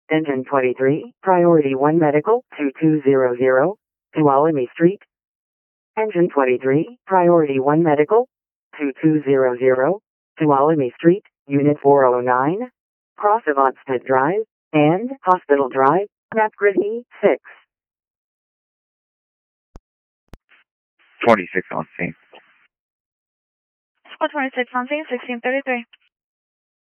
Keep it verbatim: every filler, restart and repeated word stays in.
Engine twenty-three, Priority one Medical, two two zero zero, Tuolumne Street. Engine twenty-three, Priority one Medical, two two zero zero, Tuolumne Street, Unit four oh nine, Cross of Onstead Drive, and Hospital Drive, Napgrid E six. twenty-six on scene. Squad twenty-six on scene, sixteen thirty-three.